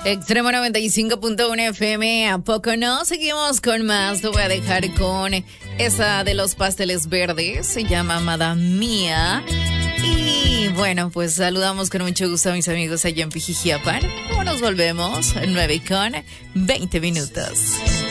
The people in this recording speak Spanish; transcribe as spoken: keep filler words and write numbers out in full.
Extremo noventa y cinco punto uno F M, ¿a poco no? Seguimos con más. Te voy a dejar con esa de los pasteles verdes. Se llama Madame Mía. Y bueno, pues saludamos con mucho gusto a mis amigos allá en Pijijiapan. ¿Cómo nos volvemos? nueve con veinte minutos.